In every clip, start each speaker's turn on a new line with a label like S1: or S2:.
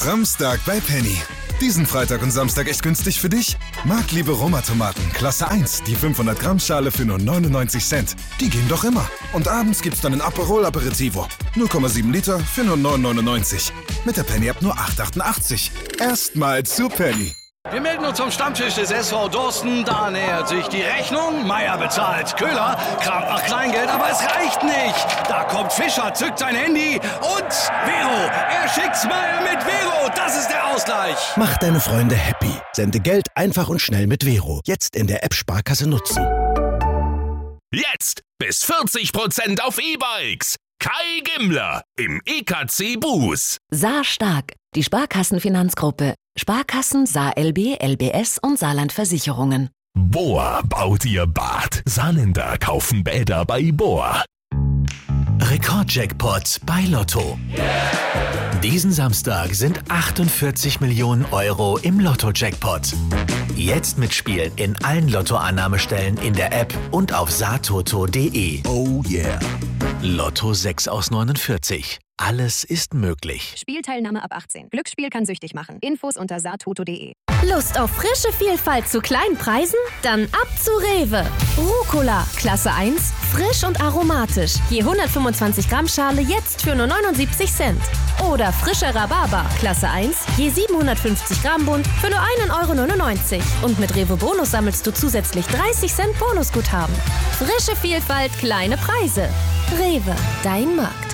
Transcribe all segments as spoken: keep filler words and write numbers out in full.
S1: Samstag bei Penny. Diesen Freitag und Samstag echt günstig für dich? Marktliebe Roma-Tomaten, Klasse eins, die fünfhundert Gramm Schale für nur neunundneunzig Cent. Die gehen doch immer. Und abends gibt's dann ein Aperol Aperitivo. null Komma sieben Liter für nur neun neunundneunzig. Mit der Penny-App nur acht achtundachtzig. Erstmal zu Penny.
S2: Wir melden uns zum Stammtisch des S V Dorsten. Da nähert sich die Rechnung. Meier bezahlt. Köhler kramt nach Kleingeld, aber es reicht nicht. Da kommt Fischer, zückt sein Handy und Vero. Er schickt Smile mit Vero. Das ist der Ausgleich.
S3: Mach deine Freunde happy. Sende Geld einfach und schnell mit Vero. Jetzt in der App Sparkasse nutzen.
S4: Jetzt bis vierzig Prozent auf E-Bikes. Kai Gimmler im E K C Buß.
S5: Saar Stark, die Sparkassenfinanzgruppe. Sparkassen, Saar L B, L B S und Saarland Versicherungen.
S4: Bohr baut ihr Bad. Saarländer kaufen Bäder bei Bohr.
S3: Rekordjackpot bei Lotto. Yeah. Diesen Samstag sind achtundvierzig Millionen Euro im Lotto-Jackpot. Jetzt mitspielen in allen Lottoannahmestellen in der App und auf saartoto punkt de.
S1: Oh yeah.
S3: Lotto sechs aus neunundvierzig. Alles ist möglich.
S6: Spielteilnahme ab achtzehn. Glücksspiel kann süchtig machen. Infos unter saartoto punkt de.
S7: Lust auf frische Vielfalt zu kleinen Preisen? Dann ab zu Rewe. Rucola, Klasse eins, frisch und aromatisch. Je hundertfünfundzwanzig Gramm Schale jetzt für nur neunundsiebzig Cent. Oder frischer Rhabarber, Klasse eins, je siebenhundertfünfzig Gramm Bund für nur ein Euro neunundneunzig. Und mit Rewe Bonus sammelst du zusätzlich dreißig Cent Bonusguthaben. Frische Vielfalt, kleine Preise. Rewe, dein Markt.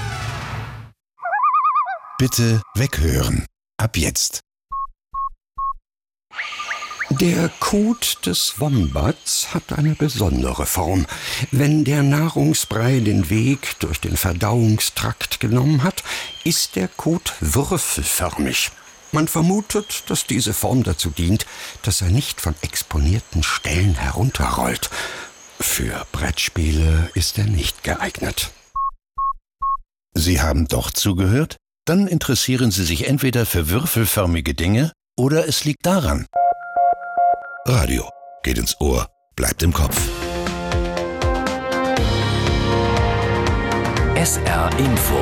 S1: Bitte weghören. Ab jetzt.
S8: Der Kot des Wombats hat eine besondere Form. Wenn der Nahrungsbrei den Weg durch den Verdauungstrakt genommen hat, ist der Kot würfelförmig. Man vermutet, dass diese Form dazu dient, dass er nicht von exponierten Stellen herunterrollt. Für Brettspiele ist er nicht geeignet.
S1: Sie haben doch zugehört? Dann interessieren Sie sich entweder für würfelförmige Dinge oder es liegt daran. Radio geht ins Ohr, bleibt im Kopf.
S9: S R Info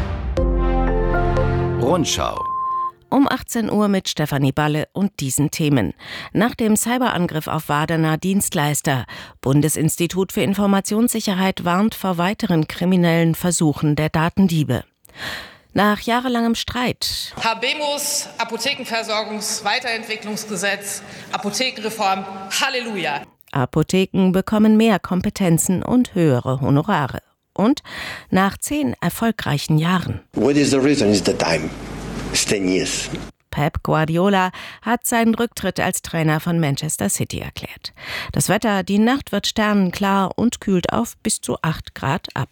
S9: Rundschau
S10: Um achtzehn Uhr mit Stefanie Balle und diesen Themen. Nach dem Cyberangriff auf Wardener Dienstleister. Bundesinstitut für Informationssicherheit warnt vor weiteren kriminellen Versuchen der Datendiebe. Nach jahrelangem Streit.
S11: Habemus, Apothekenversorgungsweiterentwicklungsgesetz, Apothekenreform, Halleluja.
S10: Apotheken bekommen mehr Kompetenzen und höhere Honorare. Und nach zehn erfolgreichen Jahren.
S12: What is the reason? Is the time? It's ten years.
S10: Pep Guardiola hat seinen Rücktritt als Trainer von Manchester City erklärt. Das Wetter, die Nacht wird sternenklar und kühlt auf bis zu acht Grad ab.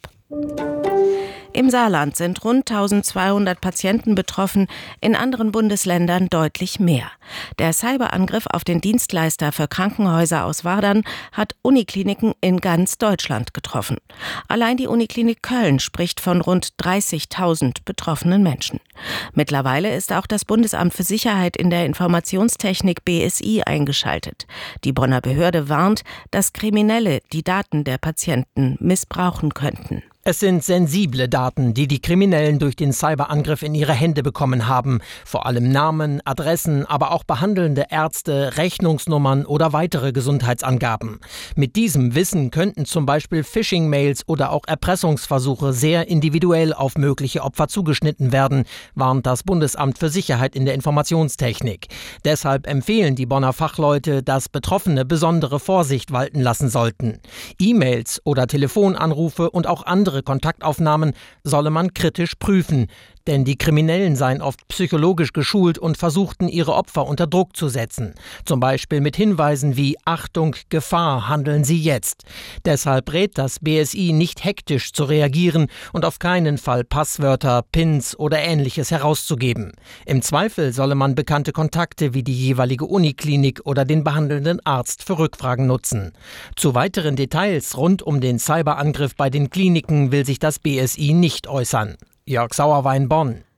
S10: Im Saarland sind rund eintausendzweihundert Patienten betroffen, in anderen Bundesländern deutlich mehr. Der Cyberangriff auf den Dienstleister für Krankenhäuser aus Wardern hat Unikliniken in ganz Deutschland getroffen. Allein die Uniklinik Köln spricht von rund dreißigtausend betroffenen Menschen. Mittlerweile ist auch das Bundesamt für Sicherheit in der Informationstechnik B S I eingeschaltet. Die Bonner Behörde warnt, dass Kriminelle die Daten der Patienten missbrauchen könnten.
S13: Es sind sensible Daten, die die Kriminellen durch den Cyberangriff in ihre Hände bekommen haben. Vor allem Namen, Adressen, aber auch behandelnde Ärzte, Rechnungsnummern oder weitere Gesundheitsangaben. Mit diesem Wissen könnten zum Beispiel Phishing-Mails oder auch Erpressungsversuche sehr individuell auf mögliche Opfer zugeschnitten werden, warnt das Bundesamt für Sicherheit in der Informationstechnik. Deshalb empfehlen die Bonner Fachleute, dass Betroffene besondere Vorsicht walten lassen sollten. E-Mails oder Telefonanrufe und auch andere Kontaktaufnahmen solle man kritisch prüfen, denn die Kriminellen seien oft psychologisch geschult und versuchten, ihre Opfer unter Druck zu setzen. Zum Beispiel mit Hinweisen wie Achtung, Gefahr, handeln Sie jetzt. Deshalb rät das B S I nicht hektisch zu reagieren und auf keinen Fall Passwörter, Pins oder Ähnliches herauszugeben. Im Zweifel solle man bekannte Kontakte wie die jeweilige Uniklinik oder den behandelnden Arzt für Rückfragen nutzen. Zu weiteren Details rund um den Cyberangriff bei den Kliniken will sich das B S I nicht äußern. Jörg Sauerwein, Bonn.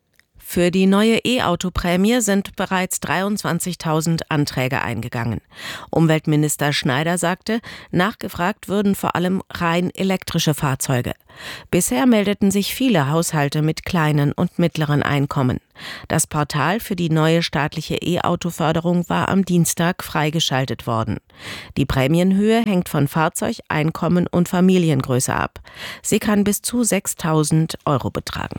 S10: Für die neue E-Auto-Prämie sind bereits dreiundzwanzigtausend Anträge eingegangen. Umweltminister Schneider sagte, nachgefragt würden vor allem rein elektrische Fahrzeuge. Bisher meldeten sich viele Haushalte mit kleinen und mittleren Einkommen. Das Portal für die neue staatliche E-Auto-Förderung war am Dienstag freigeschaltet worden. Die Prämienhöhe hängt von Fahrzeug, Einkommen und Familiengröße ab. Sie kann bis zu sechstausend Euro betragen.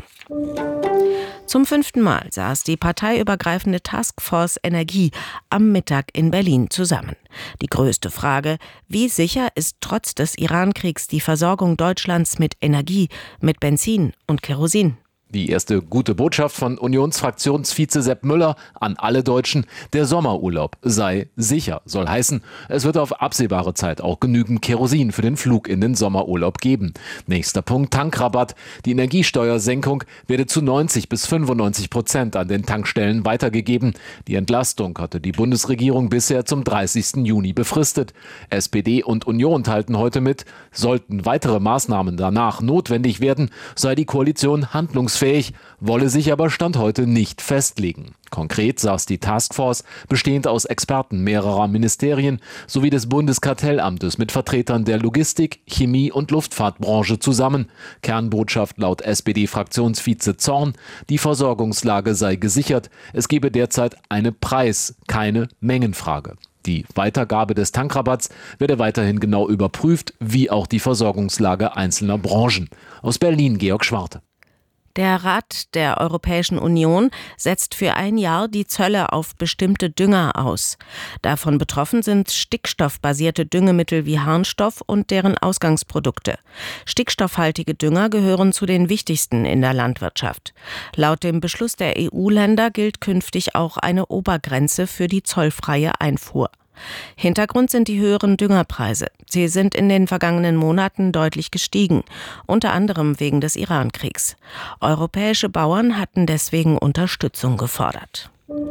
S10: Zum fünften Mal saß die parteiübergreifende Taskforce Energie am Mittag in Berlin zusammen. Die größte Frage: Wie sicher ist trotz des Iran-Kriegs die Versorgung Deutschlands mit Energie, mit Benzin und Kerosin?
S14: Die erste gute Botschaft von Unionsfraktionsvize Sepp Müller an alle Deutschen: Der Sommerurlaub sei sicher. Soll heißen, es wird auf absehbare Zeit auch genügend Kerosin für den Flug in den Sommerurlaub geben. Nächster Punkt: Tankrabatt. Die Energiesteuersenkung werde zu neunzig bis fünfundneunzig Prozent an den Tankstellen weitergegeben. Die Entlastung hatte die Bundesregierung bisher zum dreißigsten Juni befristet. S P D und Union teilten heute mit, sollten weitere Maßnahmen danach notwendig werden, sei die Koalition handlungsfähig. Fähig, wolle sich aber Stand heute nicht festlegen. Konkret saß die Taskforce, bestehend aus Experten mehrerer Ministerien sowie des Bundeskartellamtes mit Vertretern der Logistik, Chemie und Luftfahrtbranche zusammen. Kernbotschaft laut S P D-Fraktionsvize Zorn: Die Versorgungslage sei gesichert. Es gebe derzeit eine Preis-, keine Mengenfrage. Die Weitergabe des Tankrabatts werde weiterhin genau überprüft, wie auch die Versorgungslage einzelner Branchen. Aus Berlin Georg Schwarte.
S10: Der Rat der Europäischen Union setzt für ein Jahr die Zölle auf bestimmte Dünger aus. Davon betroffen sind stickstoffbasierte Düngemittel wie Harnstoff und deren Ausgangsprodukte. Stickstoffhaltige Dünger gehören zu den wichtigsten in der Landwirtschaft. Laut dem Beschluss der E U-Länder gilt künftig auch eine Obergrenze für die zollfreie Einfuhr. Hintergrund sind die höheren Düngerpreise. Sie sind in den vergangenen Monaten deutlich gestiegen, unter anderem wegen des Iran-Kriegs. Europäische Bauern hatten deswegen Unterstützung gefordert.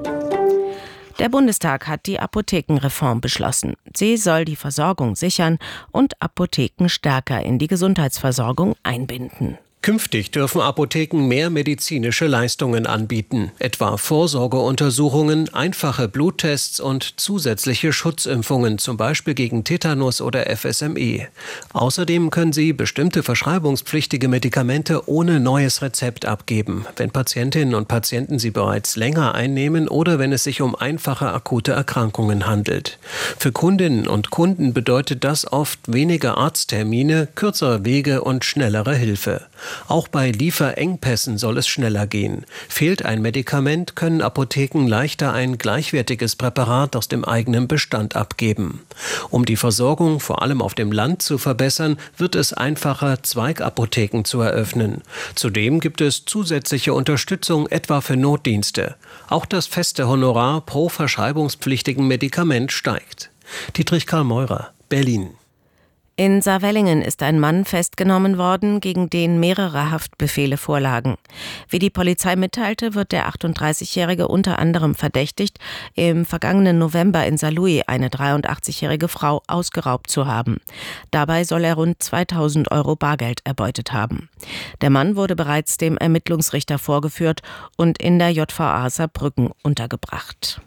S10: Der Bundestag hat die Apothekenreform beschlossen. Sie soll die Versorgung sichern und Apotheken stärker in die Gesundheitsversorgung einbinden.
S15: Künftig dürfen Apotheken mehr medizinische Leistungen anbieten, etwa Vorsorgeuntersuchungen, einfache Bluttests und zusätzliche Schutzimpfungen, zum Beispiel gegen Tetanus oder F S M E. Außerdem können sie bestimmte verschreibungspflichtige Medikamente ohne neues Rezept abgeben, wenn Patientinnen und Patienten sie bereits länger einnehmen oder wenn es sich um einfache akute Erkrankungen handelt. Für Kundinnen und Kunden bedeutet das oft weniger Arzttermine, kürzere Wege und schnellere Hilfe. Auch bei Lieferengpässen soll es schneller gehen. Fehlt ein Medikament, können Apotheken leichter ein gleichwertiges Präparat aus dem eigenen Bestand abgeben. Um die Versorgung vor allem auf dem Land zu verbessern, wird es einfacher, Zweigapotheken zu eröffnen. Zudem gibt es zusätzliche Unterstützung, etwa für Notdienste. Auch das feste Honorar pro verschreibungspflichtigen Medikament steigt. Dietrich Karl Meurer, Berlin.
S10: In Saarwellingen ist ein Mann festgenommen worden, gegen den mehrere Haftbefehle vorlagen. Wie die Polizei mitteilte, wird der achtunddreißigjährige unter anderem verdächtigt, im vergangenen November in Saarlouis eine dreiundachtzigjährige Frau ausgeraubt zu haben. Dabei soll er rund zweitausend Euro Bargeld erbeutet haben. Der Mann wurde bereits dem Ermittlungsrichter vorgeführt und in der J V A Saarbrücken untergebracht.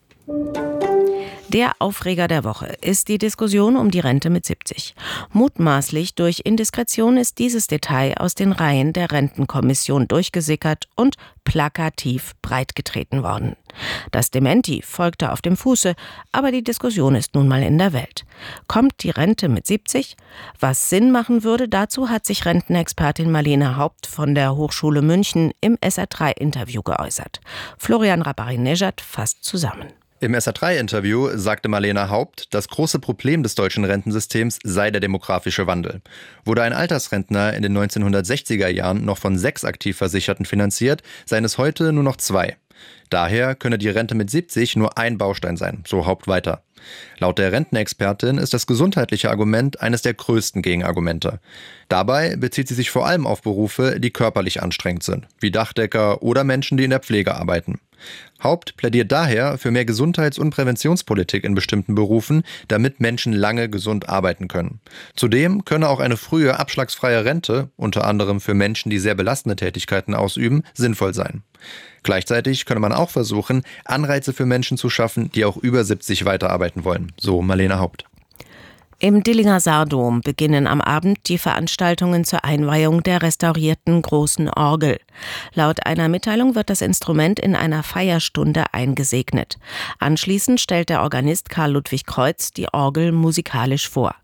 S10: Der Aufreger der Woche ist die Diskussion um die Rente mit siebzig. Mutmaßlich durch Indiskretion ist dieses Detail aus den Reihen der Rentenkommission durchgesickert und plakativ breitgetreten worden. Das Dementi folgte auf dem Fuße, aber die Diskussion ist nun mal in der Welt. Kommt die Rente mit siebzig? Was Sinn machen würde, dazu hat sich Rentenexpertin Marlene Haupt von der Hochschule München im S R drei Interview geäußert. Florian Rabbari-Nejad fasst zusammen.
S16: Im S R drei Interview sagte Marlene Haupt, das große Problem des deutschen Rentensystems sei der demografische Wandel. Wurde ein Altersrentner in den neunzehnhundertsechziger Jahren noch von sechs Aktivversicherten finanziert, seien es heute nur noch zwei. Daher könne die Rente mit siebzig nur ein Baustein sein, so Haupt weiter. Laut der Rentenexpertin ist das gesundheitliche Argument eines der größten Gegenargumente. Dabei bezieht sie sich vor allem auf Berufe, die körperlich anstrengend sind, wie Dachdecker oder Menschen, die in der Pflege arbeiten. Haupt plädiert daher für mehr Gesundheits- und Präventionspolitik in bestimmten Berufen, damit Menschen lange gesund arbeiten können. Zudem könne auch eine frühe abschlagsfreie Rente, unter anderem für Menschen, die sehr belastende Tätigkeiten ausüben, sinnvoll sein. Gleichzeitig könne man auch versuchen, Anreize für Menschen zu schaffen, die auch über siebzig weiterarbeiten wollen, so Marlene Haupt.
S10: Im Dillinger Saardom beginnen am Abend die Veranstaltungen zur Einweihung der restaurierten Großen Orgel. Laut einer Mitteilung wird das Instrument in einer Feierstunde eingesegnet. Anschließend stellt der Organist Karl Ludwig Kreuz die Orgel musikalisch vor.